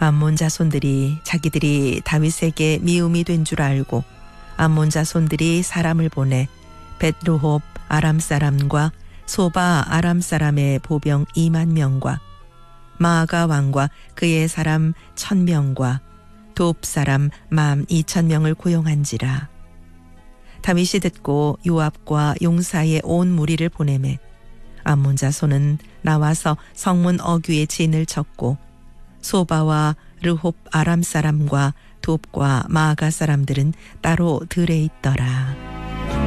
암몬 자손들이 자기들이 다윗에게 미움이 된 줄 알고 암몬 자손들이 사람을 보내 벳르홉 아람 사람과 소바 아람 사람의 보병 2만 명과 마아가 왕과 그의 사람 1,000명과 돕 사람 12,000명을 고용한지라. 다윗이 듣고 요압과 용사의 온 무리를 보내매 암몬 자손은 나와서 성문 어귀에 진을 쳤고 소바와 르홉 아람 사람과 돕과 마아가 사람들은 따로 들에 있더라.